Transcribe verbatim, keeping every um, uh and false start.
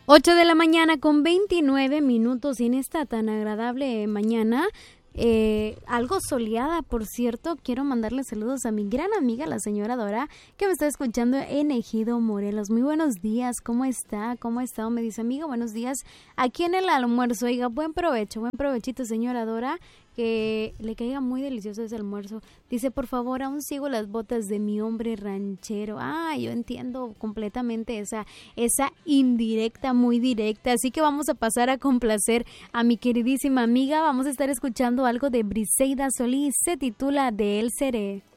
ocho de la mañana con veintinueve minutos y en esta tan agradable mañana, eh, algo soleada, por cierto, quiero mandarle saludos a mi gran amiga, la señora Dora, que me está escuchando en Ejido, Morelos. Muy buenos días, ¿cómo está? ¿Cómo ha estado? Me dice, amiga, buenos días. Aquí en el almuerzo, oiga, buen provecho, buen provechito, señora Dora, que le caiga muy delicioso ese almuerzo. Dice, por favor, aún sigo las botas de mi hombre ranchero. Ah, yo entiendo completamente esa, esa indirecta, muy directa. Así que vamos a pasar a complacer a mi queridísima amiga. Vamos a estar escuchando algo de Briseida Solís. Se titula De él seré.